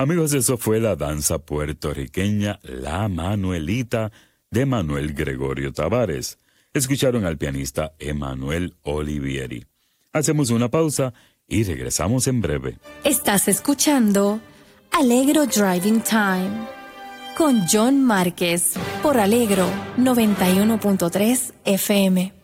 Amigos, eso fue la danza puertorriqueña La Manuelita de Manuel Gregorio Tavares. Escucharon al pianista Emanuel Olivieri. Hacemos una pausa y regresamos en breve. Estás escuchando Alegro Driving Time con John Márquez por Alegro 91.3 FM.